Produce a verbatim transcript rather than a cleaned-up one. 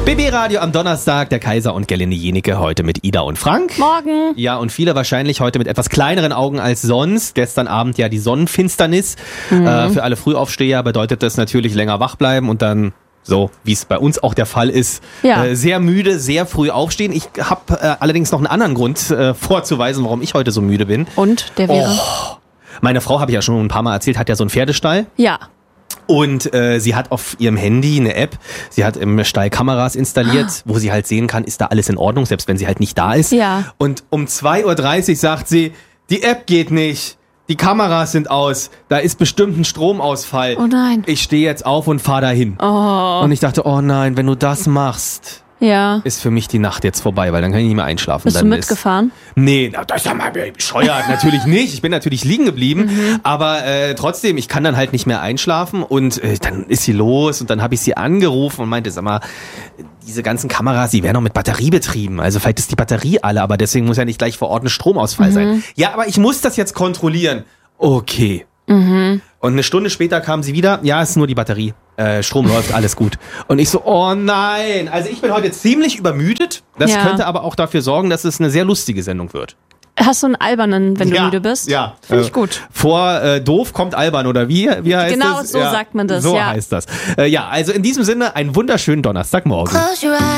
B B-Radio am Donnerstag, der Kaiser und Gelinde Jenike heute mit Ida und Frank. Morgen. Ja, und viele wahrscheinlich heute mit etwas kleineren Augen als sonst. Gestern Abend ja die Sonnenfinsternis. Mhm. Äh, für alle Frühaufsteher bedeutet das natürlich länger wach bleiben und dann, so wie es bei uns auch der Fall ist, ja. äh, sehr müde, sehr früh aufstehen. Ich habe äh, allerdings noch einen anderen Grund äh, vorzuweisen, warum ich heute so müde bin. Und, der wäre? Oh, meine Frau, habe ich ja schon ein paar Mal erzählt, hat ja so einen Pferdestall. Ja. Und äh, sie hat auf ihrem Handy eine App, sie hat im Stall Kameras installiert, ah. wo sie halt sehen kann, ist da alles in Ordnung, selbst wenn sie halt nicht da ist. Ja. Und um zwei Uhr dreißig sagt sie, die App geht nicht, die Kameras sind aus, da ist bestimmt ein Stromausfall. Oh nein. Ich stehe jetzt auf und fahr dahin. Oh. Und ich dachte, oh nein, wenn du das machst, ja. ist für mich die Nacht jetzt vorbei, weil dann kann ich nicht mehr einschlafen. Bist dann du mitgefahren? Ist, nee, das ist ja mal bescheuert. Natürlich nicht. Ich bin natürlich liegen geblieben, mhm. aber äh, trotzdem, ich kann dann halt nicht mehr einschlafen und äh, dann ist sie los und dann habe ich sie angerufen und meinte, sag mal, diese ganzen Kameras, die werden auch mit Batterie betrieben. Also vielleicht ist die Batterie alle, aber deswegen muss ja nicht gleich vor Ort ein Stromausfall mhm. sein. Ja, aber ich muss das jetzt kontrollieren. Okay. Mhm. Und eine Stunde später kam sie wieder, ja, es ist nur die Batterie. Äh, Strom läuft, alles gut. Und ich so, oh nein. Also ich bin heute ziemlich übermüdet. Das ja. könnte aber auch dafür sorgen, dass es eine sehr lustige Sendung wird. Hast du einen albernen, wenn du ja, müde bist? Ja. Finde äh, ich gut. Vor äh, doof kommt albern, oder wie? Wie heißt genau das? so ja, sagt man das, so ja. heißt das. Äh, ja, also in diesem Sinne, einen wunderschönen Donnerstagmorgen.